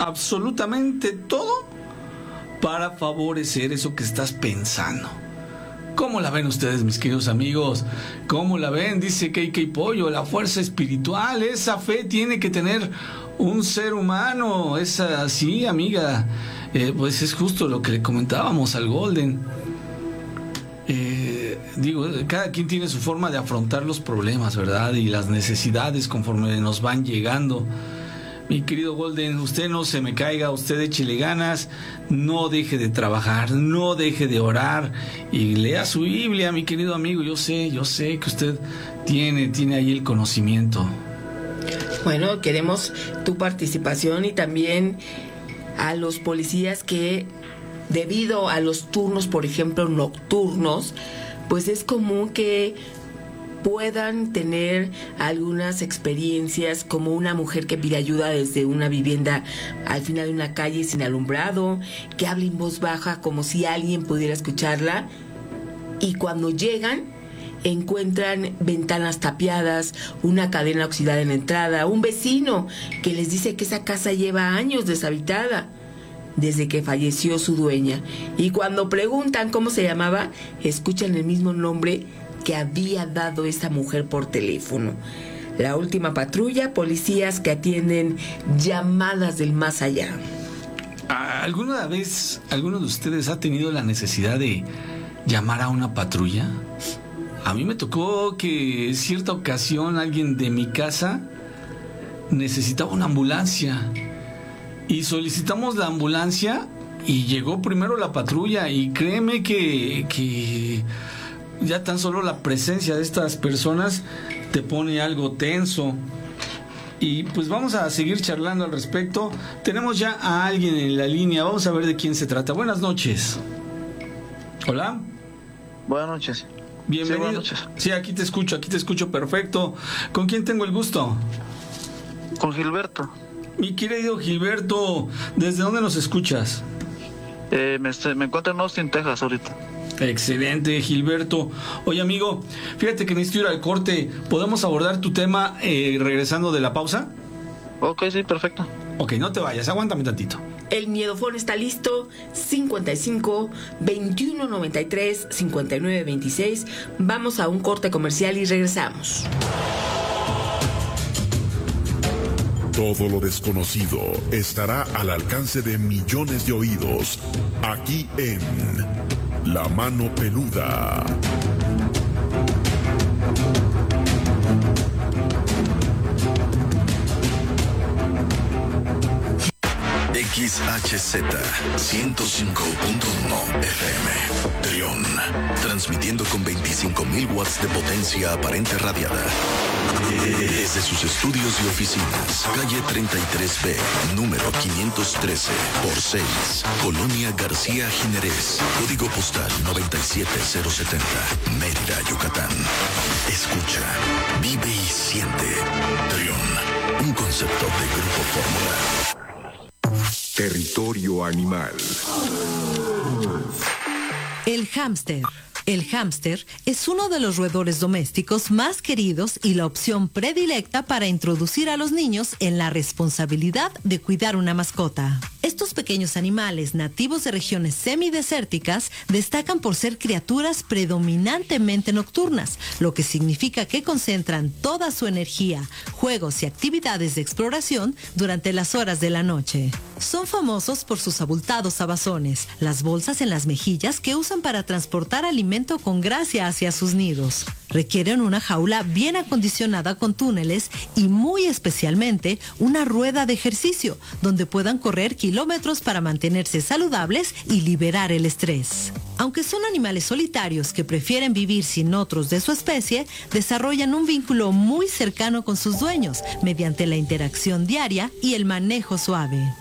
absolutamente todo para favorecer eso que estás pensando. ¿Cómo la ven ustedes, mis queridos amigos? ¿Cómo la ven? Dice KK Pollo, la fuerza espiritual, esa fe tiene que tener un ser humano. Esa, sí, amiga, pues es justo lo que le comentábamos al Golden. Digo, cada quien tiene su forma de afrontar los problemas, ¿verdad? Y las necesidades conforme nos van llegando. Mi querido Golden, usted no se me caiga, usted échele ganas, no deje de trabajar, no deje de orar y lea su Biblia, mi querido amigo. Yo sé que usted tiene ahí el conocimiento. Bueno, queremos tu participación y también a los policías que, debido a los turnos, por ejemplo, nocturnos, pues es común que puedan tener algunas experiencias, como una mujer que pide ayuda desde una vivienda al final de una calle sin alumbrado, que habla en voz baja como si alguien pudiera escucharla, y cuando llegan encuentran ventanas tapiadas, una cadena oxidada en la entrada, un vecino que les dice que esa casa lleva años deshabitada desde que falleció su dueña, y cuando preguntan cómo se llamaba, escuchan el mismo nombre que había dado esa mujer por teléfono. La última patrulla, policías que atienden llamadas del más allá. ¿Alguna vez alguno de ustedes ha tenido la necesidad de llamar a una patrulla? A mí me tocó que en cierta ocasión alguien de mi casa necesitaba una ambulancia y solicitamos la ambulancia y llegó primero la patrulla, y créeme que ya tan solo la presencia de estas personas te pone algo tenso. Y pues vamos a seguir charlando al respecto. Tenemos ya a alguien en la línea, vamos a ver de quién se trata. Buenas noches. Hola. Buenas noches. Bienvenido. Sí, buenas noches. Sí, aquí te escucho perfecto. ¿Con quién tengo el gusto? Con Gilberto. Mi querido Gilberto, ¿desde dónde nos escuchas? Me encuentro en Austin, Texas ahorita. Excelente, Gilberto. Oye, amigo, fíjate que necesito ir al corte. ¿Podemos abordar tu tema regresando de la pausa? Ok, sí, perfecto. Ok, no te vayas, aguántame tantito. El miedofón está listo, 55 21 93 59 26. Vamos a un corte comercial y regresamos. Todo lo desconocido estará al alcance de millones de oídos, aquí en La Mano Peluda. XHZ 105.1 FM Trión, transmitiendo con 25,000 watts de potencia aparente radiada desde sus estudios y oficinas, calle 33B, número 513 por 6, Colonia García Jiménez, código postal 97070, Mérida, Yucatán. Escucha, vive y siente. Trión, un concepto de Grupo Fórmula. Territorio animal. El hámster. El hámster es uno de los roedores domésticos más queridos y la opción predilecta para introducir a los niños en la responsabilidad de cuidar una mascota. Estos pequeños animales nativos de regiones semidesérticas destacan por ser criaturas predominantemente nocturnas, lo que significa que concentran toda su energía, juegos y actividades de exploración durante las horas de la noche. Son famosos por sus abultados abazones, las bolsas en las mejillas que usan para transportar alimento con gracia hacia sus nidos. Requieren una jaula bien acondicionada con túneles y muy especialmente una rueda de ejercicio donde puedan correr kilómetros para mantenerse saludables y liberar el estrés. Aunque son animales solitarios que prefieren vivir sin otros de su especie, desarrollan un vínculo muy cercano con sus dueños mediante la interacción diaria y el manejo suave.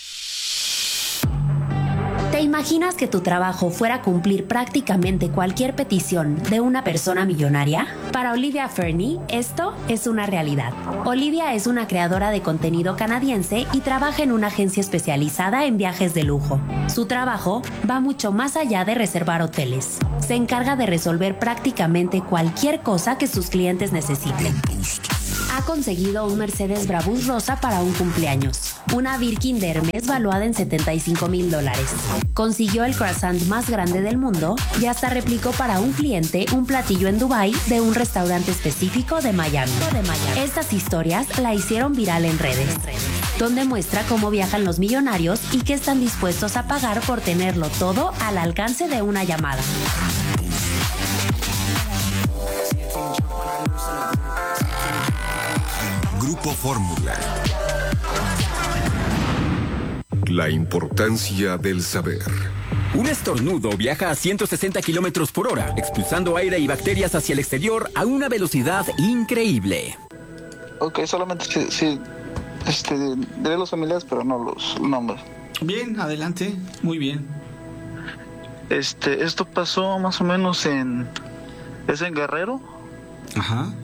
¿Te imaginas que tu trabajo fuera cumplir prácticamente cualquier petición de una persona millonaria? Para Olivia Fernie, esto es una realidad. Olivia es una creadora de contenido canadiense y trabaja en una agencia especializada en viajes de lujo. Su trabajo va mucho más allá de reservar hoteles. Se encarga de resolver prácticamente cualquier cosa que sus clientes necesiten. Ha conseguido un Mercedes Brabus rosa para un cumpleaños, una Birkin de Hermes valuada en $75,000. Consiguió el croissant más grande del mundo y hasta replicó para un cliente un platillo en Dubái de un restaurante específico de Miami. Estas historias la hicieron viral en redes, donde muestra cómo viajan los millonarios y qué están dispuestos a pagar por tenerlo todo al alcance de una llamada. Grupo Fórmula. La importancia del saber. Un estornudo viaja a 160 kilómetros por hora, expulsando aire y bacterias hacia el exterior a una velocidad increíble. Ok, solamente sí, diré los familiares, pero no los nombres. Bien, adelante, muy bien. Esto pasó más o menos en Guerrero. Ajá.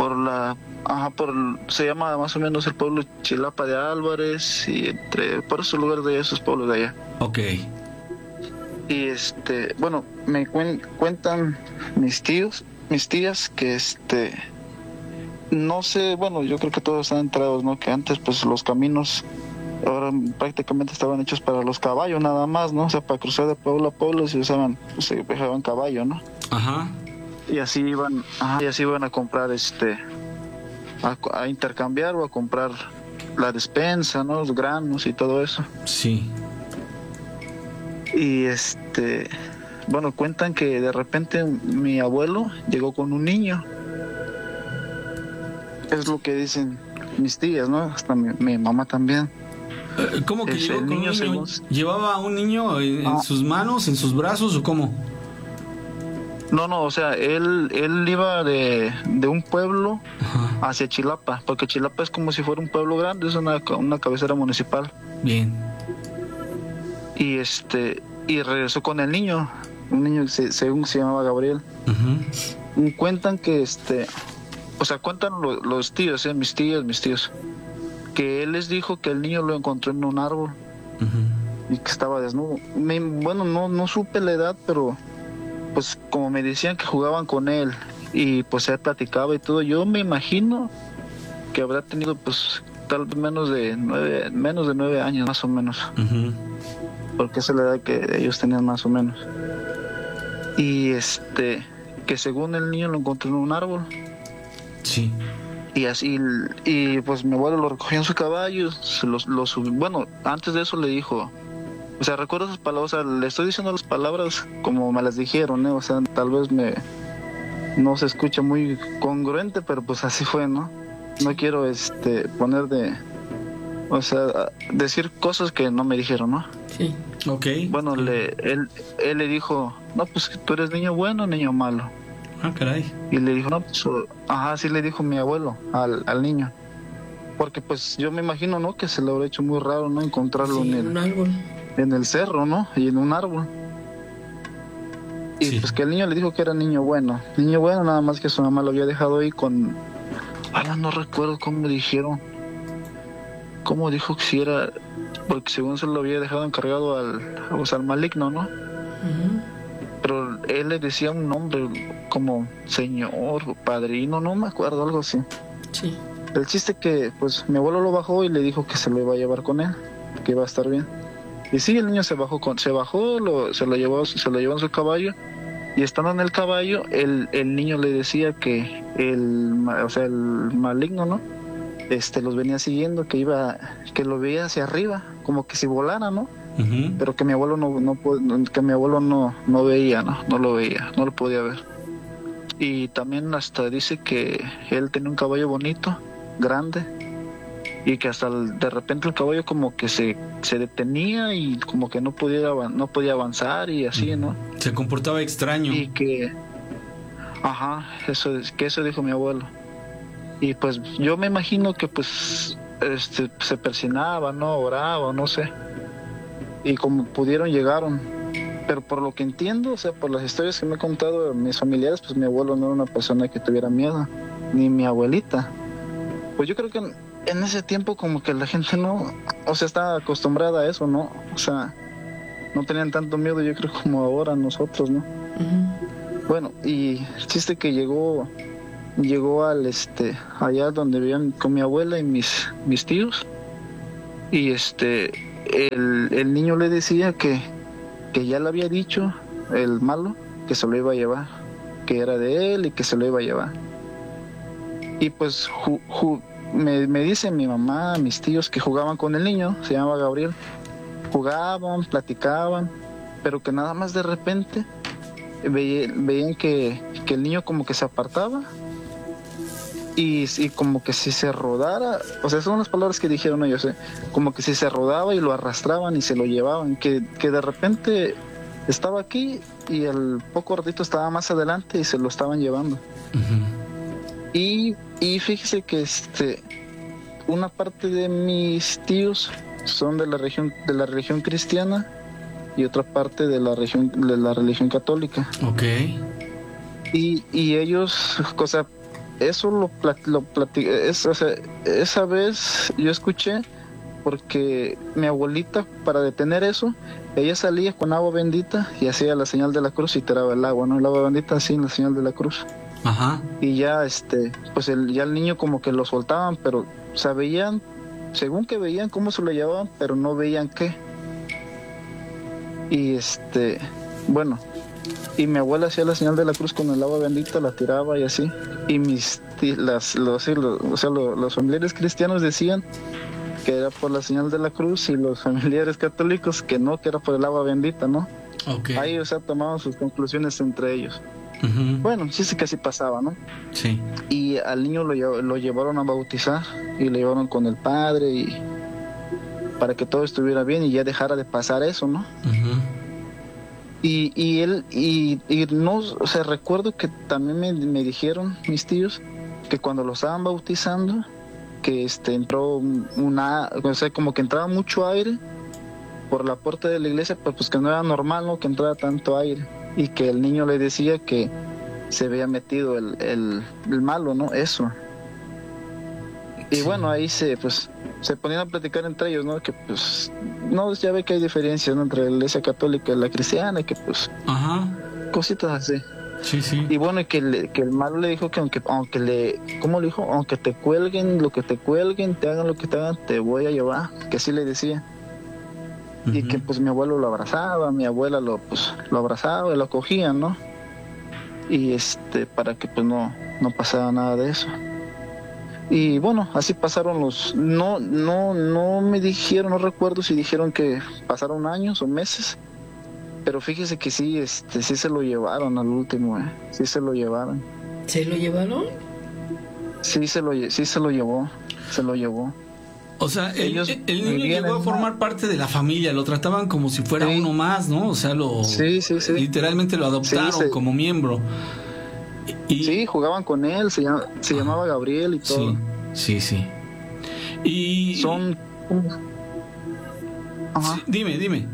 Se llama más o menos el pueblo Chilapa de Álvarez y por esos lugares de allá, esos pueblos de allá. Ok. Y bueno, me cuentan mis tías que no sé, bueno, yo creo que todos están enterados, ¿no? Que antes pues los caminos ahora prácticamente estaban hechos para los caballos nada más, ¿no? O sea, para cruzar de pueblo a pueblo se dejaban caballo, ¿no? Ajá. Y así iban a comprar a intercambiar o a comprar la despensa, ¿no? Los granos y todo eso. Sí. Y bueno, cuentan que de repente mi abuelo llegó con un niño. Es lo que dicen mis tías, ¿no? Hasta mi mamá también. ¿Cómo que llegó con un niño? según... ¿Llevaba a un niño en sus manos, en sus brazos o cómo? No, o sea, él iba de un pueblo hacia Chilapa, porque Chilapa es como si fuera un pueblo grande, es una cabecera municipal. Bien. Y y regresó con el niño, un niño según se llamaba Gabriel. Uh-huh. Y cuentan que o sea, cuentan los tíos, mis tíos, que él les dijo que el niño lo encontró en un árbol. Uh-huh. Y que estaba desnudo. Bueno, no supe la edad, pero pues como me decían que jugaban con él y pues él platicaba y todo, yo me imagino que habrá tenido pues tal vez menos de 9 años más o menos. Uh-huh. Porque esa es la edad que ellos tenían más o menos. Y que según el niño lo encontró en un árbol. Sí. Y así, y pues mi abuelo lo recogió en su caballo, lo subió. Bueno, antes de eso le dijo, o sea, recuerdo esas palabras, o sea, le estoy diciendo las palabras como me las dijeron, o sea, tal vez no se escucha muy congruente, pero pues así fue, ¿no? No quiero poner o sea, decir cosas que no me dijeron, ¿no? Sí. Ok. Bueno, él le dijo, no, pues tú eres niño bueno o niño malo. Ah, caray. Y le dijo, no, pues, sí le dijo mi abuelo al niño. Porque pues yo me imagino, ¿no? Que se le habrá hecho muy raro, ¿no? Encontrarlo en un árbol. En el cerro, ¿no? Y en un árbol. Y sí, pues que el niño le dijo que era niño bueno. Niño bueno, nada más que su mamá lo había dejado ahí con... no recuerdo cómo dijeron. Cómo dijo que si era... Porque según se lo había dejado encargado al maligno, ¿no? Uh-huh. Pero él le decía un nombre como señor, padrino, no me acuerdo, algo así. Sí. El chiste que pues mi abuelo lo bajó y le dijo que se lo iba a llevar con él, que iba a estar bien. Y sí, el niño se bajó, se lo llevó en su caballo, y estando en el caballo, el niño le decía que el maligno, ¿no? Los venía siguiendo, que lo veía hacia arriba, como que si volara, ¿no? Uh-huh. Pero que mi abuelo no veía, no lo veía, no lo podía ver. Y también hasta dice que él tenía un caballo bonito, grande, y que hasta de repente el caballo como que se detenía y como que no podía avanzar y así, ¿no? Se comportaba extraño. Y que eso dijo mi abuelo. Y pues yo me imagino que pues se persinaba, ¿no? Oraba, no sé. Y como pudieron llegaron. Pero por lo que entiendo, o sea, por las historias que me han contado mis familiares, pues mi abuelo no era una persona que tuviera miedo, ni mi abuelita. Pues yo creo que en ese tiempo como que la gente no, o sea, estaba acostumbrada a eso, ¿no? O sea, no tenían tanto miedo, yo creo, como ahora nosotros, ¿no? Uh-huh. Bueno, y el chiste que llegó al allá donde vivían con mi abuela y mis tíos, Y el niño le decía que ya le había dicho el malo que se lo iba a llevar, que era de él y que se lo iba a llevar. Y pues me dice mi mamá, mis tíos que jugaban con el niño, se llamaba Gabriel, jugaban, platicaban, pero que nada más de repente veían que el niño como que se apartaba y como que si se rodara, o sea, son las palabras que dijeron ellos, como que si se rodaba y lo arrastraban y se lo llevaban, que de repente estaba aquí y el poco ratito estaba más adelante y se lo estaban llevando. Uh-huh. Y fíjese que una parte de mis tíos son de la religión cristiana y otra parte de la religión católica. Okay. Y ellos, o sea, eso lo platiqué, o sea, esa vez yo escuché porque mi abuelita, para detener eso, ella salía con agua bendita y hacía la señal de la cruz y tiraba el agua, ¿no? El agua bendita así, la señal de la cruz. Ajá. Y ya pues ya el niño como que lo soltaban, pero o sea, veían, según que veían cómo se lo llevaban, pero no veían qué. Y bueno, y mi abuela hacía la señal de la cruz con el agua bendita, la tiraba y así. Y los familiares cristianos decían que era por la señal de la cruz y los familiares católicos que no, que era por el agua bendita, ¿no? Okay. Ahí, o sea, tomaban sus conclusiones entre ellos. Uh-huh. Bueno, sí que así pasaba, ¿no? Sí. Y al niño lo llevaron a bautizar y le llevaron con el padre y para que todo estuviera bien y ya dejara de pasar eso, ¿no? Uh-huh. Y él no, o sea, recuerdo que también me dijeron mis tíos que cuando lo estaban bautizando, que entró o sea, como que entraba mucho aire por la puerta de la iglesia, pero pues que no era normal, ¿no? Que entrara tanto aire, y que el niño le decía que se había metido el malo, ¿no? Eso. Y sí. Bueno, ahí se ponían a platicar entre ellos, ¿no? Que pues, no, ya ve que hay diferencias, ¿no? Entre la iglesia católica y la cristiana, y que pues, ajá, cositas así. Sí, sí. Y bueno, que el malo le dijo que ¿cómo le dijo? Aunque te cuelguen, lo que te cuelguen, te hagan lo que te hagan, te voy a llevar, que así le decía. Uh-huh. Y que pues mi abuelo lo abrazaba, mi abuela lo abrazaba y lo cogía, ¿no? Y para que pues no pasara nada de eso. Y bueno, así pasaron no me dijeron, no recuerdo si dijeron que pasaron años o meses. Pero fíjese que sí, sí se lo llevaron al último, sí se lo llevaron. ¿Se lo llevaron? Sí se lo llevó. O sea, el niño llegó a formar parte de la familia, lo trataban como si fuera uno más, ¿no? O sea, sí. Literalmente lo adoptaron como miembro. Sí, jugaban con él, se llamaba Gabriel y todo. Sí. Y son... Ajá. Sí, dime.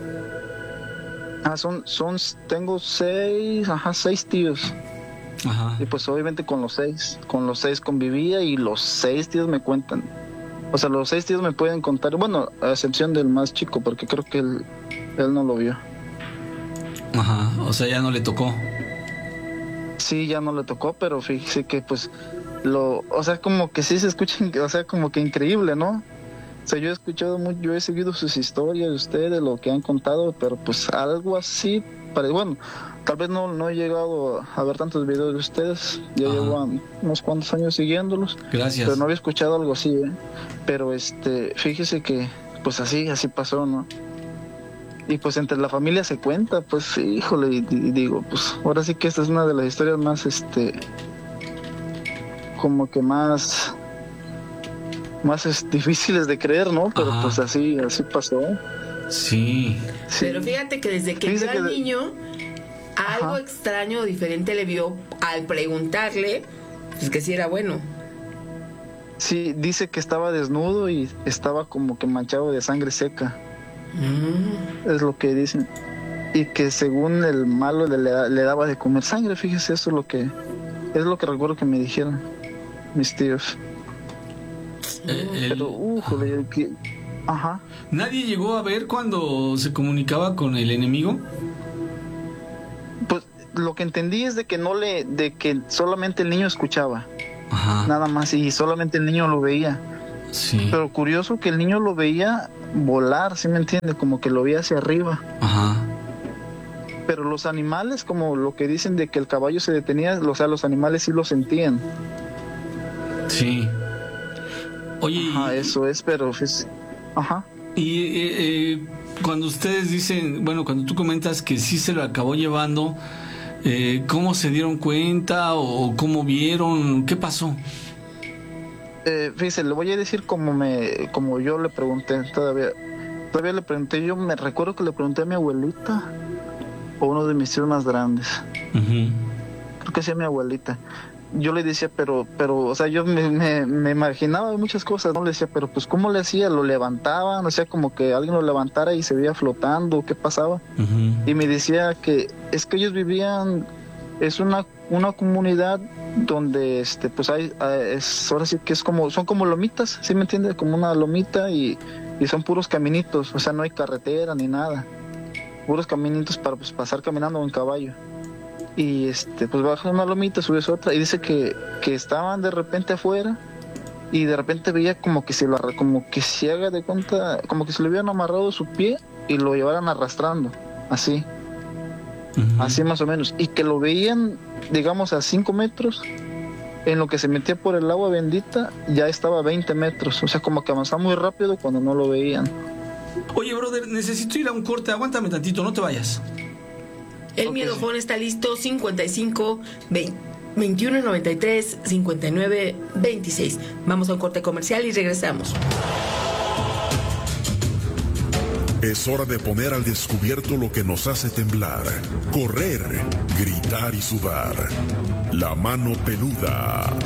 Tengo 6 tíos. Ajá. Y pues obviamente con los seis convivía y los 6 tíos me cuentan. O sea, los 6 tíos me pueden contar, bueno, a excepción del más chico, porque creo que él no lo vio. Ajá, o sea, ya no le tocó. Sí, ya no le tocó, pero fíjese que pues o sea, como que sí se escucha, o sea, como que increíble, ¿no? O sea, yo he escuchado mucho, yo he seguido sus historias de ustedes, lo que han contado, pero pues algo así, bueno, tal vez no he llegado a ver tantos videos de ustedes, ya llevo unos cuantos años siguiéndolos. Gracias. Pero no había escuchado algo así, Pero fíjese que pues así pasó, ¿no? Y pues entre la familia se cuenta, pues híjole, y digo, pues ahora sí que esta es una de las historias más, como que más difíciles de creer, ¿no? Pero pues así pasó. Sí. Pero fíjate que desde que vio al niño, algo extraño o diferente le vio al preguntarle, pues que sí era bueno. Sí, dice que estaba desnudo y estaba como que manchado de sangre seca. Es lo que dicen. Y que según el malo le daba de comer sangre, fíjese, eso es lo que recuerdo que me dijeron mis tíos. Pero, ¿Nadie llegó a ver cuando se comunicaba con el enemigo? Pues lo que entendí es de que solamente el niño escuchaba. Nada más, y solamente el niño lo veía. Sí. Pero curioso que el niño lo veía volar, ¿sí me entiende? Como que lo veía hacia arriba. Ajá. Pero los animales, como lo que dicen de que el caballo se detenía, o sea, los animales sí lo sentían. Sí. Oye, Ajá, eso es, pero ajá. Y cuando ustedes dicen, bueno, cuando tú comentas que sí se lo acabó llevando, ¿cómo se dieron cuenta o cómo vieron? ¿Qué pasó? Fíjese, le voy a decir como yo le pregunté, todavía le pregunté, yo me recuerdo que le pregunté a mi abuelita o uno de mis tíos más grandes. Uh-huh. Creo que sí a mi abuelita. Yo le decía, pero, o sea, yo me imaginaba muchas cosas, ¿no? Le decía, pero pues, ¿cómo le hacía? ¿Lo levantaban? O sea, como que alguien lo levantara y se veía flotando, ¿qué pasaba? Uh-huh. Y me decía que es que ellos vivían, es una comunidad donde, pues ahora sí que es son como lomitas, ¿sí me entiende? Como una lomita y son puros caminitos, o sea, no hay carretera ni nada. Puros caminitos para pues, pasar caminando en caballo. Y pues bajas una lomita, subes otra y dice que estaban de repente afuera y de repente veía como que se haga de cuenta, como que se le hubieran amarrado su pie y lo llevaran arrastrando, así. Uh-huh. Así más o menos, y que lo veían, digamos, a 5 metros, en lo que se metía por el agua bendita ya estaba a 20 metros, o sea, como que avanzaba muy rápido cuando no lo veían. Oye, brother, necesito ir a un corte, aguántame tantito, no te vayas. El miedofón está listo, 55 21 93 59 26. Vamos a un corte comercial y regresamos. Es hora de poner al descubierto lo que nos hace temblar, correr, gritar y sudar. La mano peluda.